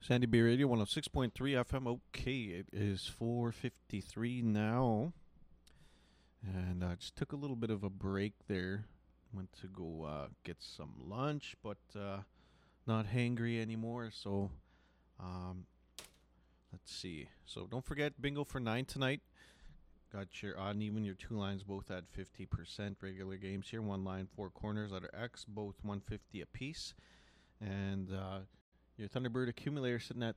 Sandy B Radio 106.3 FM. Okay, it is 4:53 now. And I just took a little bit of a break there. Went to go get some lunch, but not hangry anymore. So, let's see. So don't forget, bingo for 9 tonight. Got your odd and even, your two lines both at 50%. Regular games here, one line, four corners, letter X, both 150 apiece. And your Thunderbird accumulator sitting at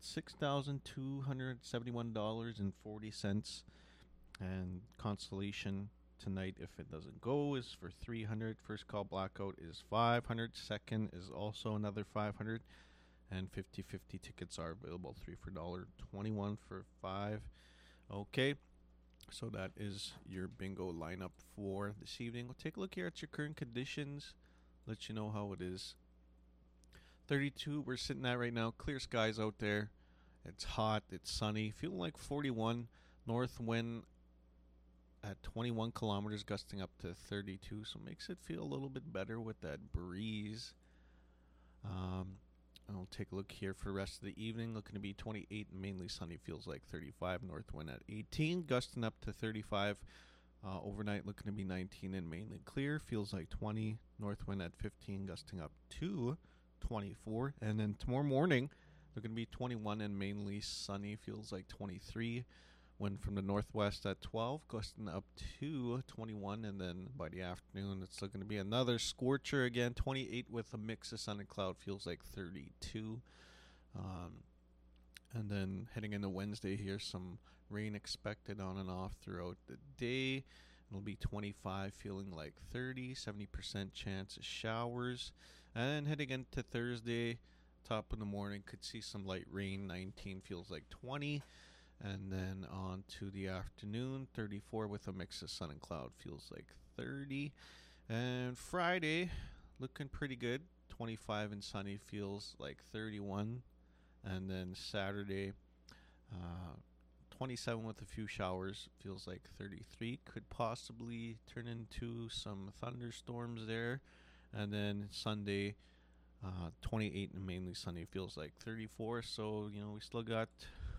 $6,271.40. And consolation tonight, if it doesn't go, is for $300. First call blackout is $500. Second is also another $500. And 50-50 tickets are available. 3 for $1.21 for $5. Okay. So that is your bingo lineup for this evening. We'll take a look here at your current conditions. Let you know how it is. 32 we're sitting at right now. Clear skies out there. It's hot. It's sunny. Feeling like 41. North wind at 21 kilometers, gusting up to 32. So makes it feel a little bit better with that breeze. I'll take a look here for the rest of the evening. Looking to be 28, mainly sunny. Feels like 35. North wind at 18, gusting up to 35. Overnight looking to be 19 and mainly clear. Feels like 20. North wind at 15, gusting up to 24. And then tomorrow morning, looking to be 21 and mainly sunny. Feels like 23. Wind from the northwest at 12, gusting up to 21. And then by the afternoon, it's looking to be another scorcher again. 28 with a mix of sun and cloud. Feels like 32. And then heading into Wednesday here, some rain expected on and off throughout the day. It'll be 25, feeling like 30, 70% chance of showers. And heading into Thursday, top of the morning, could see some light rain. 19, feels like 20. And then on to the afternoon, 34 with a mix of sun and cloud, feels like 30. And Friday, looking pretty good. 25 and sunny, feels like 31. And then Saturday, 27 with a few showers, feels like 33. Could possibly turn into some thunderstorms there. And then Sunday, 28 and mainly sunny, feels like 34. So, we still got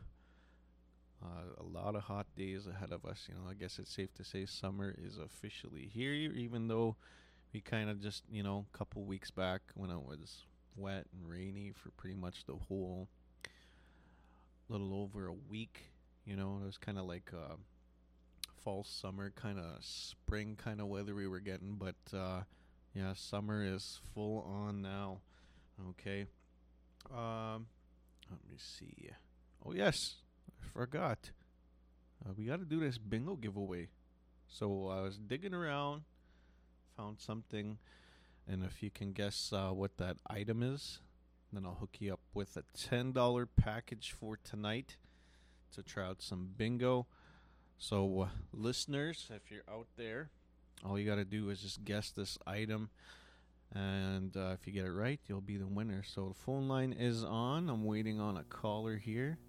a lot of hot days ahead of us. I guess it's safe to say summer is officially here, even though we kind of just, a couple weeks back when it was wet and rainy for pretty much the whole little over a week, it was kind of like fall, summer, kind of spring kind of weather we were getting. But yeah, summer is full on now. Okay. Let me see. Oh, yes. I forgot. We got to do this bingo giveaway. So I was digging around, found something, and if you can guess what that item is, then I'll hook you up with a $10 package for tonight to try out some bingo. So listeners, if you're out there, all you got to do is just guess this item. And if you get it right, you'll be the winner. So the phone line is on. I'm waiting on a caller here.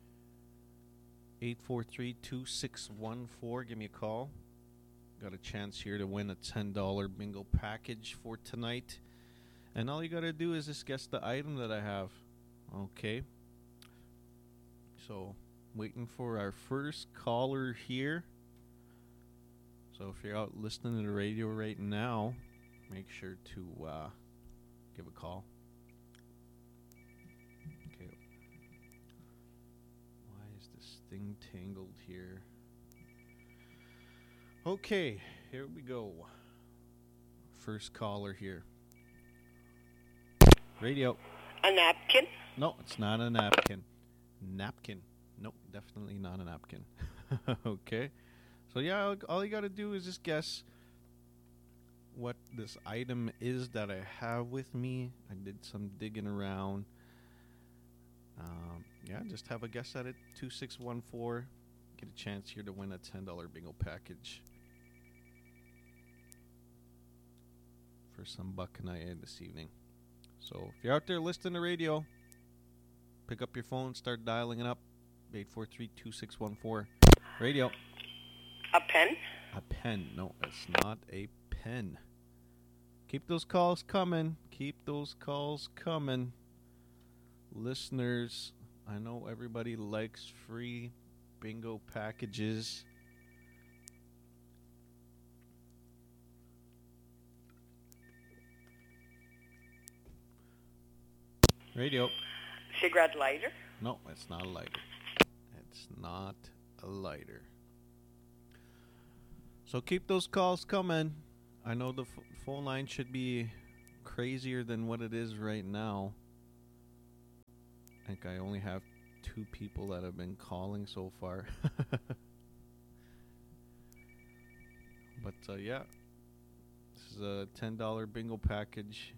843-2614. Give me a call. Got a chance here to win a $10 bingo package for tonight. And all you got to do is just guess the item that I have. Okay. So, waiting for our first caller here. So, if you're out listening to the radio right now, make sure to give a call. Okay. Why is this thing tangled here? Okay, here we go. First caller here. Radio. A napkin? No, it's not a napkin. Napkin. Nope, definitely not a napkin. Okay. So yeah, all you got to do is just guess what this item is that I have with me. I did some digging around. Yeah, just have a guess at it. 2614. Get a chance here to win a $10 bingo package for some Buckeye this evening. So if you're out there listening to radio, pick up your phone, start dialing it up. 843-2614. Radio. A pen? A pen. No, it's not a pen. Keep those calls coming. Keep those calls coming. Listeners, I know everybody likes free bingo packages. Radio. Cigarette lighter? No, it's not a lighter. It's not a lighter. So keep those calls coming. I know the phone line should be crazier than what it is right now. I think I only have 2 people that have been calling so far. But yeah, this is a $10 bingo package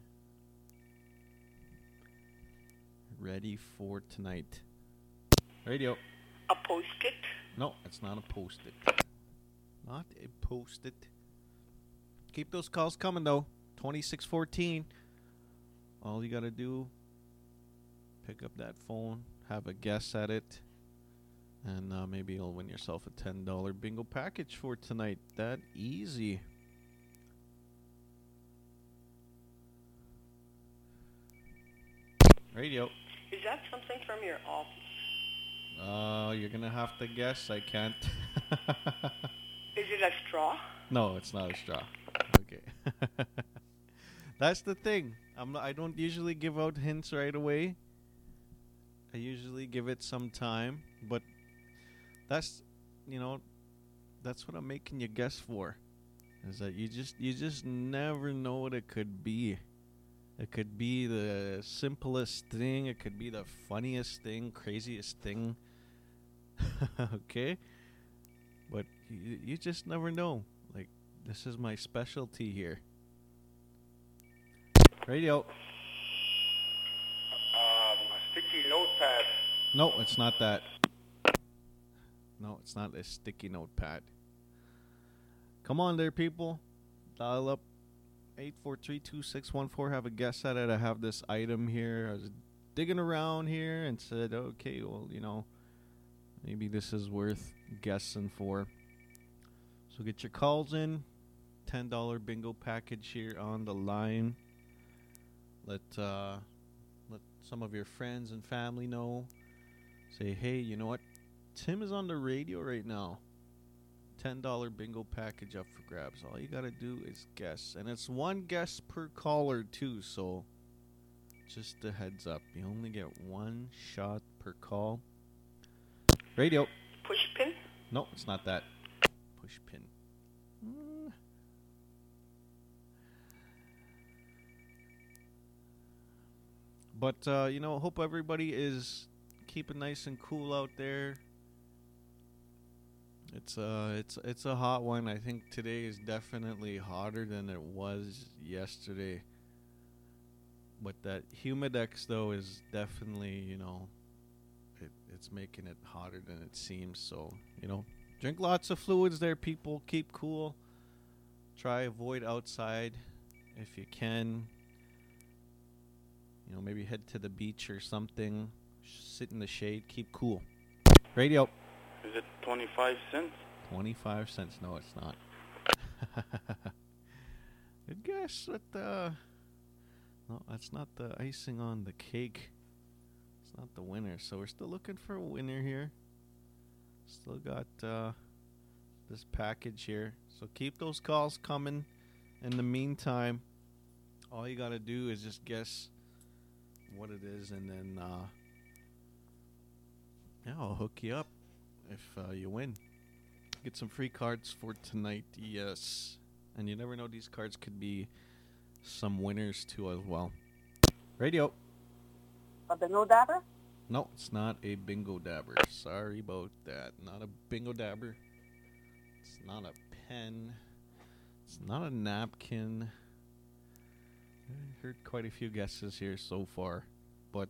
ready for tonight. Radio. A post-it? No, it's not a post-it. Not a post-it. Keep those calls coming, though. 2614. All you got to do, pick up that phone, have a guess at it, and maybe you'll win yourself a $10 bingo package for tonight. That easy. Radio. Is that something from your office? You're going to have to guess. I can't. Is it a straw? No, it's not a straw. Okay. That's the thing. I don't usually give out hints right away. I usually give it some time, but that's what I'm making you guess for. Is that you just never know what it could be. It could be the simplest thing, it could be the funniest thing, craziest thing. Okay? But you just never know. Like, this is my specialty here. Radio. A sticky notepad. No, it's not that. No, it's not a sticky notepad. Come on there, people. Dial up 843-2614. Have a guess at it. I have this item here. I was digging around here and said, okay, well, maybe this is worth guessing for. So get your calls in. $10 bingo package here on the line. Let some of your friends and family know. Say, hey, you know what? Tim is on the radio right now. $10 bingo package up for grabs. All you gotta do is guess. And it's one guess per caller too, so just a heads up. You only get one shot per call. Radio. Push pin? No, it's not that. Push pin. But, hope everybody is keeping nice and cool out there. It's a hot one. I think today is definitely hotter than it was yesterday. But that Humidex, though, is definitely, it's making it hotter than it seems. So, drink lots of fluids there, people. Keep cool. Try avoid outside if you can. Maybe head to the beach or something. Sit in the shade. Keep cool. Radio. Is it 25 cents? 25 cents. No, it's not. Good guess. No, that's not the icing on the cake. It's not the winner. So we're still looking for a winner here. Still got this package here. So keep those calls coming. In the meantime, all you got to do is just guess what it is, and then I'll hook you up if you win. Get some free cards for tonight, yes. And you never know, these cards could be some winners too as well. Radio. A bingo dabber? No, it's not a bingo dabber. Sorry about that. Not a bingo dabber. It's not a pen. It's not a napkin. I heard quite a few guesses here so far. But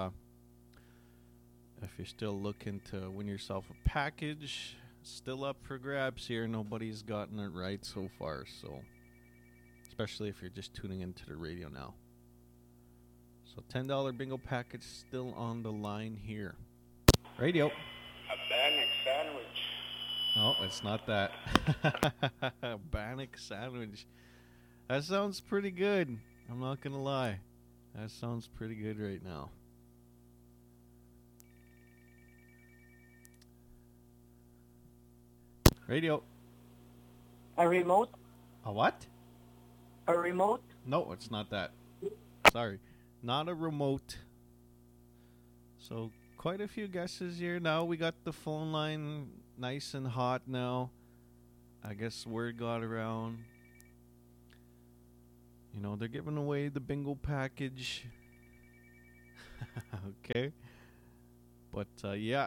if you're still looking to win yourself a package, still up for grabs here. Nobody's gotten it right so far. So, especially if you're just tuning into the radio now. So $10 bingo package still on the line here. Radio. A Bannock sandwich. No, it's not that. A Bannock sandwich. That sounds pretty good. I'm not going to lie. That sounds pretty good right now. Radio. A remote? A what? A remote? No, it's not that. Sorry. Not a remote. So, quite a few guesses here. Now we got the phone line nice and hot now. I guess word got around. You know, they're giving away the bingo package. Okay. But, yeah.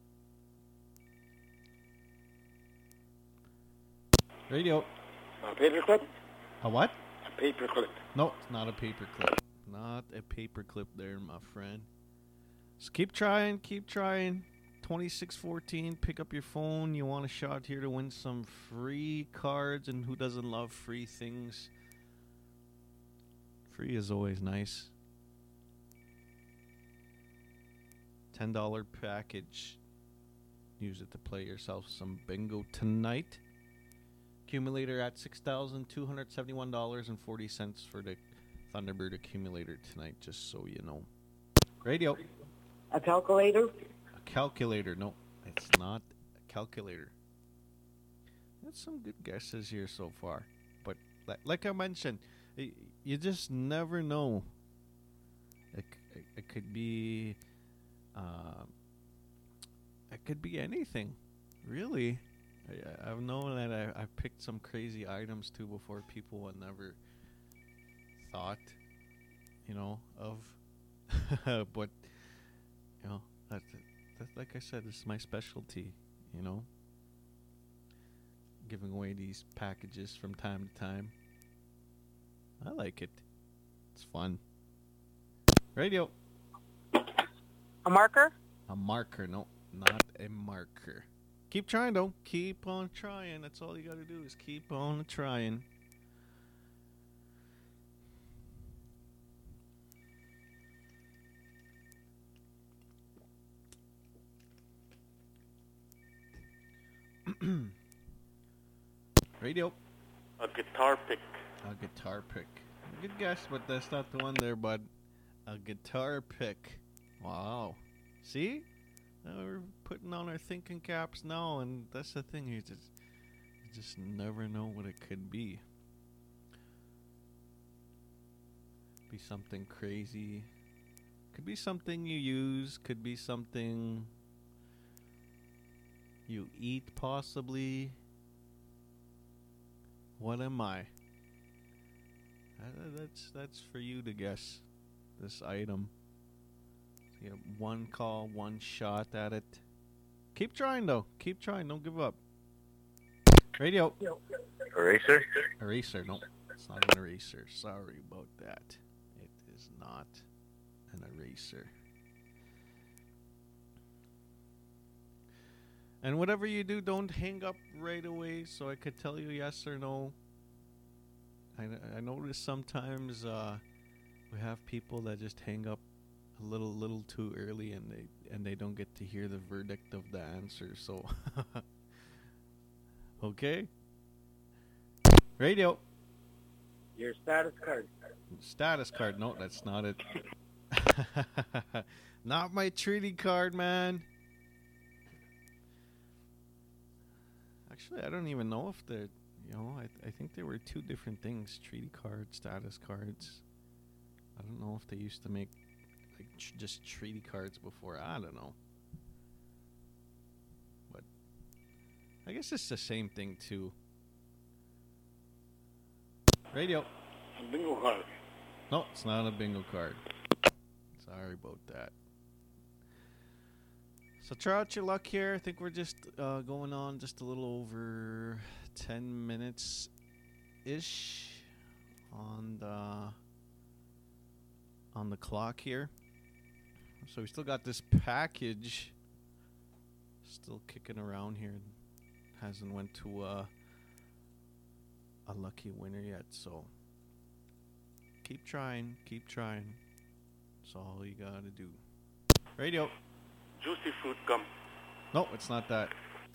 Radio. A paperclip? A what? A paperclip. No, it's not a paperclip. Not a paperclip there, my friend. So keep trying, keep trying. 2614, pick up your phone. You want a shot here to win some free cards, and who doesn't love free things? Free is always nice. $10 package. Use it to play yourself some bingo tonight. Accumulator at $6,271.40 for the Thunderbird accumulator tonight, just so you know. Radio. A calculator? A calculator. No, it's not a calculator. That's some good guesses here so far. But like I mentioned, you just never know. It could be... it could be anything, really. I've known that I've picked some crazy items too before people would never thought, of. But, that's like I said, this is my specialty, giving away these packages from time to time. I like it. It's fun. Radio. A marker? A marker. No, not a marker. Keep trying, though. Keep on trying. That's all you got to do is keep on trying. Radio. A guitar pick. A guitar pick. Good guess, but that's not the one there, bud. A guitar pick. Wow. See? Now we're putting on our thinking caps now, and that's the thing. You just never know what it could be. Be something crazy. Could be something you use. Could be something you eat, possibly. What am I? That's for you to guess. This item. You have one call, one shot at it. Keep trying, though. Keep trying. Don't give up. Radio. Eraser? Eraser. No, it's not an eraser. Sorry about that. It is not an eraser. And whatever you do, don't hang up right away so I could tell you yes or no. I notice sometimes we have people that just hang up a little too early, and they don't get to hear the verdict of the answer. So, okay. Radio. Your status card. Status card. No, that's not it. Not my treaty card, man. Actually, I don't even know if they're, I think there were two different things. Treaty cards, status cards. I don't know if they used to make just treaty cards before. I don't know. But I guess it's the same thing too. Radio. A bingo card. No, it's not a bingo card. Sorry about that. So try out your luck here. I think we're just going on just a little over 10 minutes ish on the clock here. So we still got this package still kicking around here. Hasn't went to a lucky winner yet. So keep trying. Keep trying. That's all you gotta do. Radio. Juicy fruit gum. No, it's not that.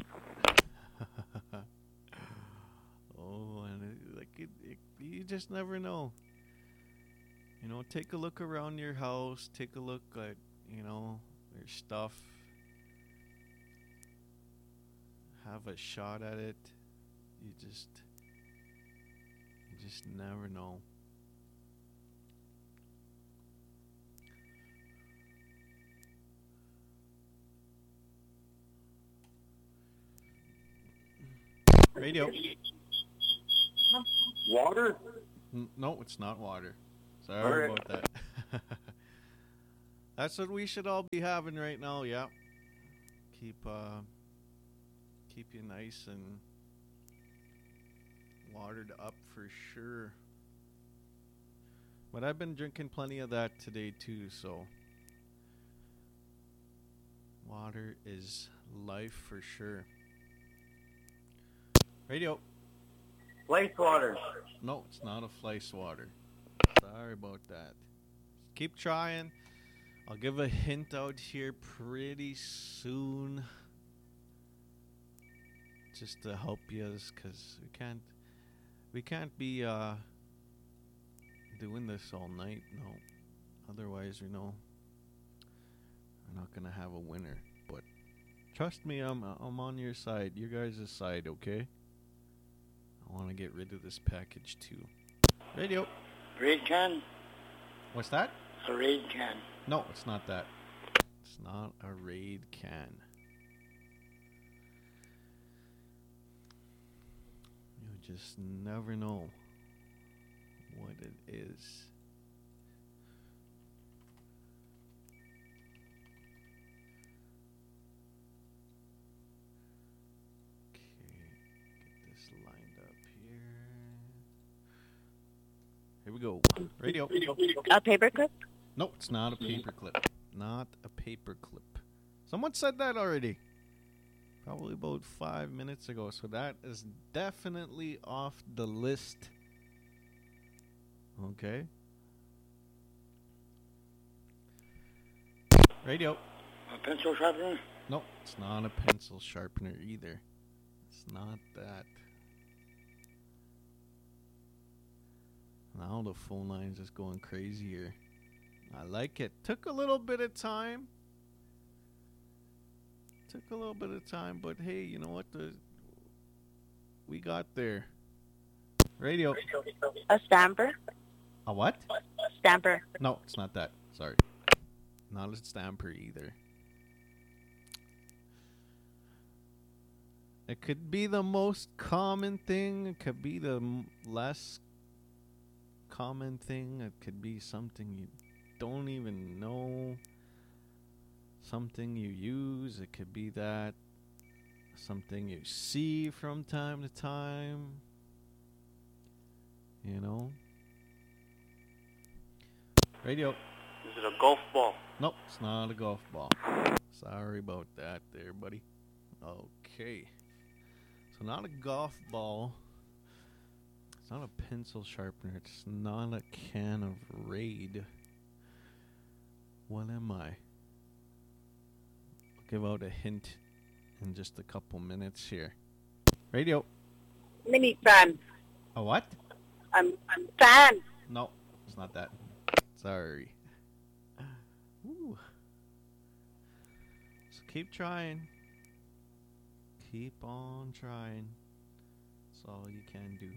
Oh, and you just never know. Take a look around your house. Take a look at, your stuff. have a shot at it. You just never know. Radio. Water? No, it's not water. Sorry about that. That's what we should all be having right now. Yeah. Keep you nice and watered up for sure. But I've been drinking plenty of that today too, so water is life for sure. Radio. Flice water. No, it's not a flice water. Sorry about that. Keep trying. I'll give a hint out here pretty soon. Just to help you, because we can't be doing this all night. No, otherwise, we're not gonna have a winner. But trust me, I'm on your side, your guys' side. Okay. I want to get rid of this package too. Radio. Raid can? What's that? A raid can. No, it's not that. It's not a Raid can. You just never know what it is. Okay, get this lined up here. Here we go. Radio. A paperclip? Nope, it's not a paperclip. Not a paperclip. Someone said that already. Probably about 5 minutes ago. So that is definitely off the list. Okay. Radio. A pencil sharpener? Nope, it's not a pencil sharpener either. It's not that. Now the phone line's just going crazy here. I like it. Took a little bit of time. But hey, you know what? We got there. Radio. A stamper? A what? Stamper. No, it's not that. Sorry. Not a stamper either. It could be the most common thing. It could be the less common thing. It could be something you don't even know. Something you use. It could be that. Something you see from time to time. You know? Radio. Is it a golf ball? Nope, it's not a golf ball. Sorry about that there, buddy. Okay. So not a golf ball. It's not a pencil sharpener. It's not a can of Raid. What am I? I'll give out a hint in just a couple minutes here. Radio. Mini fan. A what? Fan. No, it's not that. Sorry. Ooh. So keep trying. Keep on trying. That's all you can do.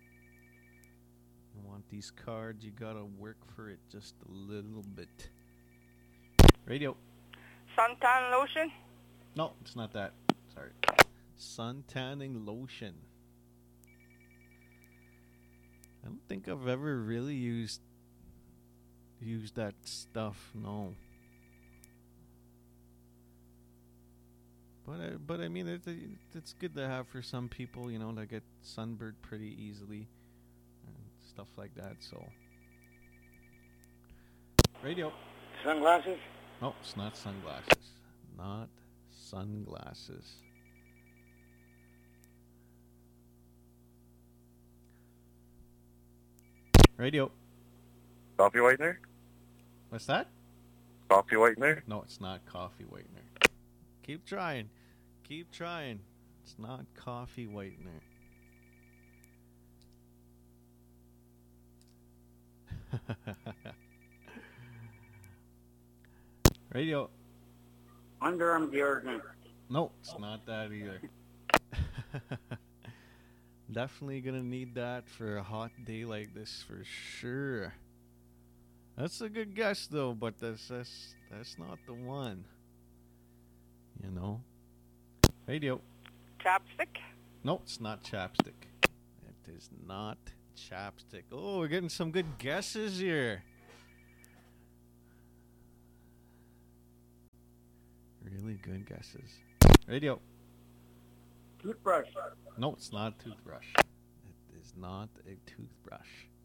You want these cards, you gotta work for it just a little bit. Radio. Suntan lotion? No, it's not that. Sorry. Sun tanning lotion. I don't think I've ever really used that stuff. No. But I mean it's good to have for some people, you know, that get sunburned pretty easily and stuff like that. So. Radio. Sunglasses? No, it's not sunglasses. Not sunglasses. Radio. Coffee whitener? What's that? Coffee whitener? No, it's not coffee whitener. Keep trying. Keep trying. It's not coffee whitener. Radio. Underarm deodorant. No, it's not that either. Definitely gonna need that for a hot day like this for sure. That's a good guess though, but that's not the one. You know. Radio. Chopstick. No, it's not chapstick. It is not chapstick. Oh, we're getting some good guesses here. Really good guesses. Radio. Toothbrush. No, it's not a toothbrush. It is not a toothbrush.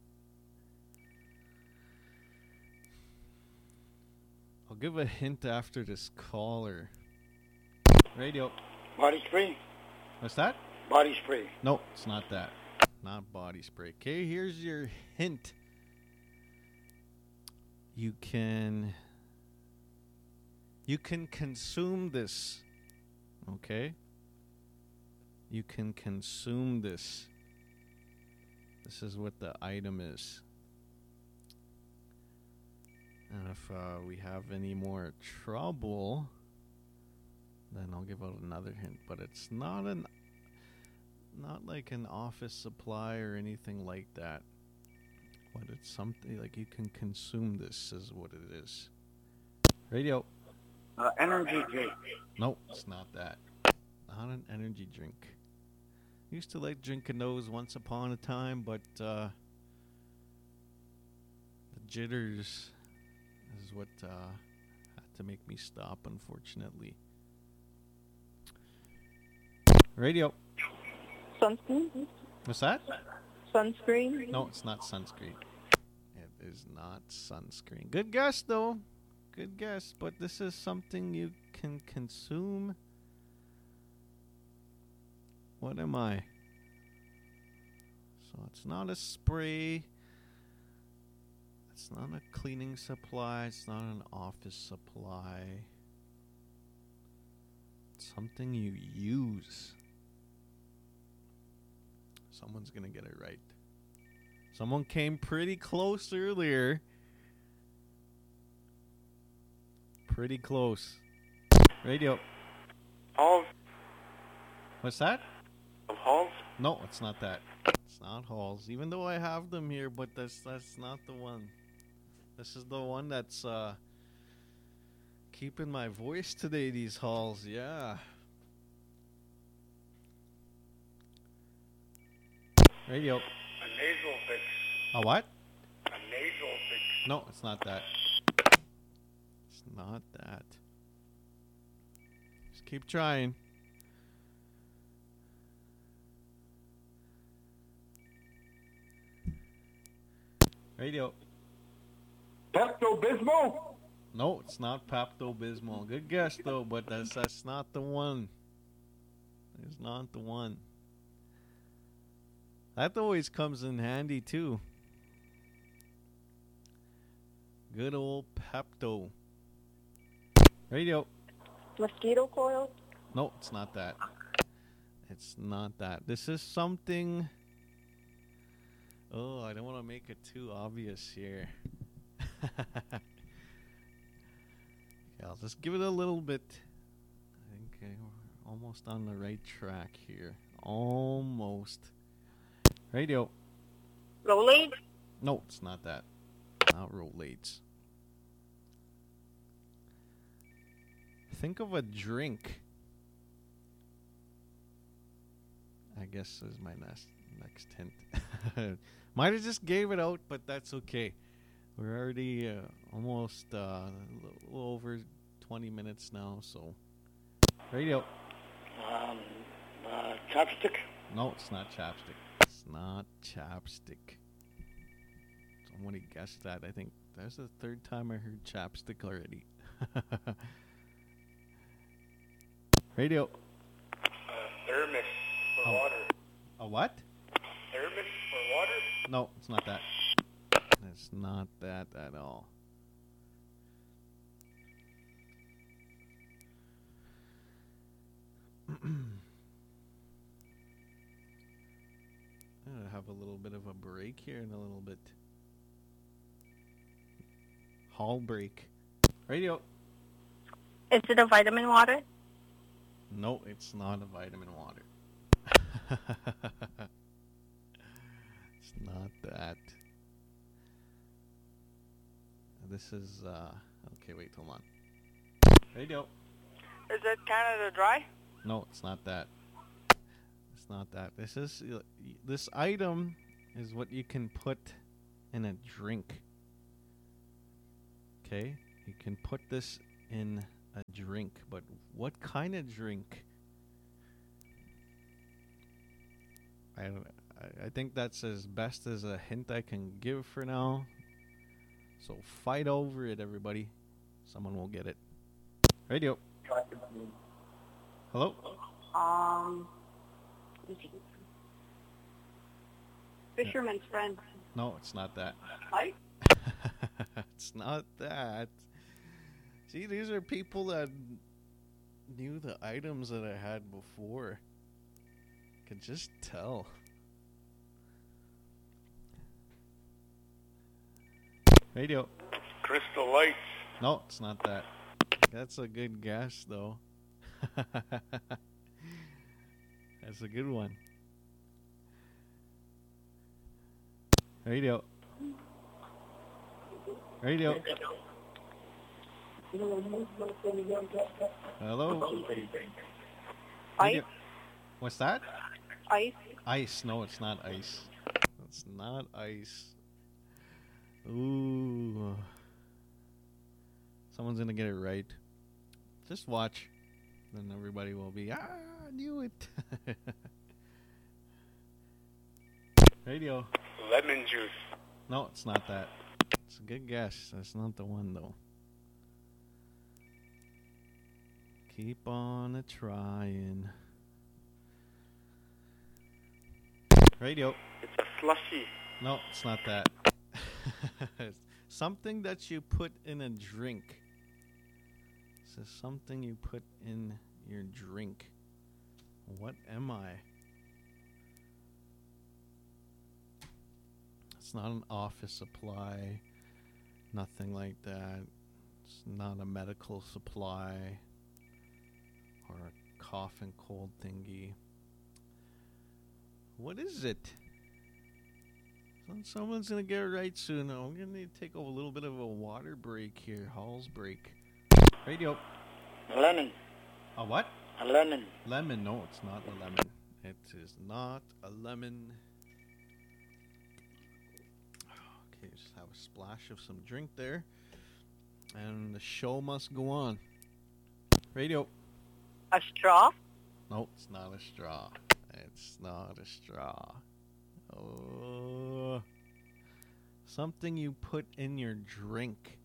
I'll give a hint after this caller. Radio. Body spray. What's that? Body spray. No, it's not that. Not body spray. Okay, here's your hint. You can consume this. Okay? You can consume this. This is what the item is. And if we have any more trouble, then I'll give out another hint. But it's not like an office supply or anything like that. But it's something like you can consume this is what it is. Radio. Energy drink. No, it's not that. Not an energy drink. Used to like drinking those once upon a time, but the jitters is what had to make me stop, unfortunately. Radio. Sunscreen. What's that? Sunscreen. No, it's not sunscreen. It is not sunscreen. Good guess, though. Good guess, but this is something you can consume. What am I? So it's not a spray. It's not a cleaning supply. It's not an office supply. It's something you use. Someone's gonna get it right. Someone came pretty close earlier. Pretty close. Radio. Halls. What's that? Of Halls. No, it's not that. It's not Halls. Even though I have them here, but that's not the one. This is the one that's keeping my voice today, these Halls, yeah. Radio. A nasal fix. A what? A nasal fix. No, it's not that. It's not that. Just keep trying. Radio. Pepto-Bismol. No, it's not Pepto-Bismol. Good guess though, but that's not the one. It's not the one. That always comes in handy too. Good old Pepto. Radio. Mosquito coil. No, it's not that. It's not that. This is something. Oh, I don't want to make it too obvious here. Yeah, I'll just give it a little bit. I think we're almost on the right track here. Almost. Radio. Rolade. No, it's not that. Not Rolades. Think of a drink. I guess is my next hint. Might have just gave it out, but that's okay. We're already almost a little over 20 minutes now, so. Radio. Chopstick. No, it's not chapstick. It's not chapstick. Somebody guessed that. I think that's the third time I heard chapstick already. Radio. Thermos for water. A what? Thermos for water. No, it's not that. It's not that at all. I'm gonna have a little bit of a break here in a little bit. Hall break. Radio. Is it a vitamin water? No, it's not a vitamin water. It's not that. This is, okay, wait, hold on. Radio. Is it Canada Dry? No, it's not that. It's not that. This item is what you can put in a drink. Okay? You can put this in a drink, but what kind of drink? I think that's as best as a hint I can give for now. So fight over it, everybody. Someone will get it. Radio. Hello? Fisherman's friend. No, it's not that. Hi. It's not that. See, these are people that knew the items that I had before. Could just tell. Radio. Crystal Lights. No, it's not that. That's a good guess, though. That's a good one. Radio. Radio. Hello? Ice. Radio. What's that? Ice. Ice. No, it's not ice. It's not ice. Ooh. Someone's gonna get it right. Just watch. Then everybody will be, I knew it. Radio. Lemon juice. No, it's not that. It's a good guess. That's not the one, though. Keep on a-trying. Radio. It's a slushy. No, it's not that. It's something that you put in a drink. It says something you put in your drink. What am I? It's not an office supply. Nothing like that. It's not a medical supply. Or a cough and cold thingy. What is it? Someone's gonna get it right soon. I'm gonna need to take a little bit of a water break here. Hall's break. Radio. Lemon. A what? A lemon. Lemon. No, it's not a lemon. It is not a lemon. Okay, just have a splash of some drink there. And the show must go on. Radio. A straw. No, it's not a straw. It's not a straw. Oh. Something you put in your drink.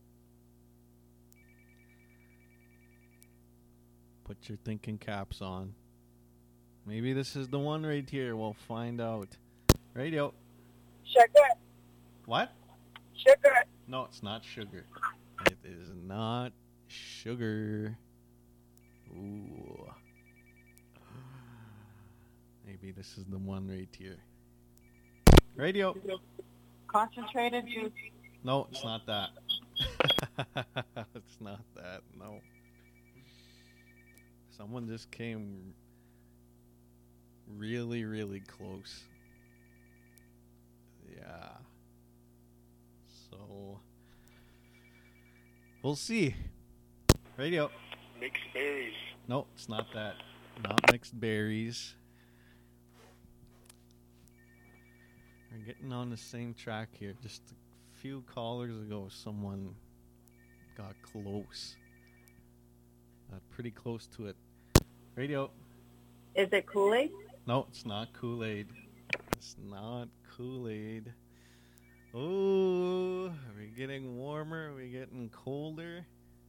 Put your thinking caps on. Maybe this is the one right here. We'll find out. Radio. Sugar. What? Sugar. No, it's not sugar. It is not sugar. Ooh. Maybe this is the one right here. Radio. Concentrated juice. No, it's not that. It's not that. No. Someone just came really, really close. Yeah. So, we'll see. Radio. Mixed berries. No, it's not that. Not mixed berries. We're getting on the same track here. Just a few callers ago, someone got close. Got pretty close to it. Radio. Is it Kool-Aid? No, it's not Kool-Aid. It's not Kool-Aid. Ooh, are we getting warmer? Are we getting colder?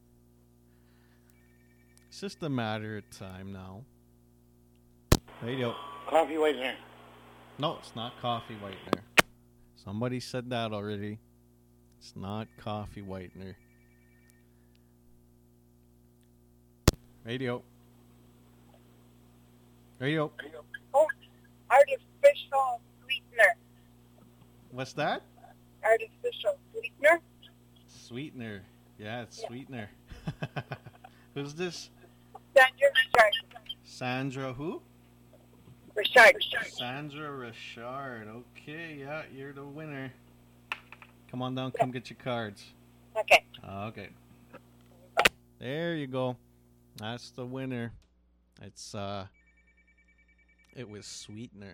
It's just a matter of time now. Radio. Coffee whitener. No, it's not coffee whitener. Somebody said that already. It's not coffee whitener. Radio. Radio. Oh, artificial sweetener. What's that? Artificial sweetener. Sweetener. Yeah, it's sweetener. Who's this? Sandra Richard. Sandra who? Richard. Sandra Richard. Okay, yeah, you're the winner. Come on down, come get your cards. Okay. Okay. There you go. That's the winner. It was Sweetener.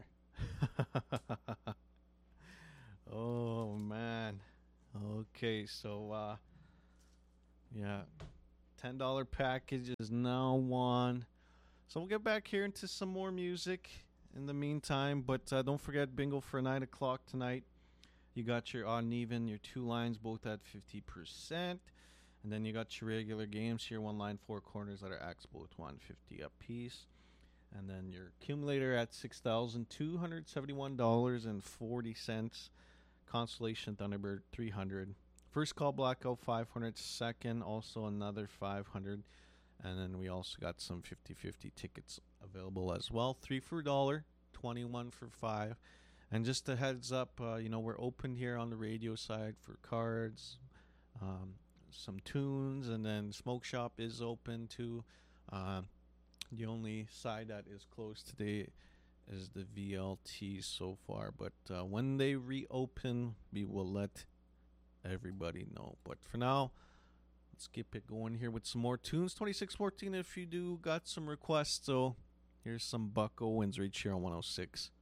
Oh man. Okay, so yeah. $10 package is now won. So we'll get back here into some more music in the meantime, but don't forget bingo for 9 o'clock tonight. You got your odd and even, your two lines both at 50%. And then you got your regular games here, one line, four corners, letter X, both 150 a piece. And then your accumulator at $6,271.40. Constellation Thunderbird 300. First call blackout 500. Second also another 500. And then we also got some 50-50 tickets available as well. 3 for $1, 21 for $5. And just a heads up, we're open here on the radio side for cards, some tunes, and then Smoke Shop is open too. The only side that is closed today is the VLT so far. But when they reopen, we will let everybody know. But for now, let's keep it going here with some more tunes. 2614 if you do got some requests. So here's some Buck Owens right here on 106.